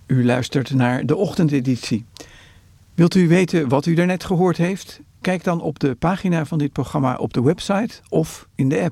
U luistert naar de ochtendeditie. Wilt u weten wat u daarnet gehoord heeft? Kijk dan op de pagina van dit programma op de website of in de app.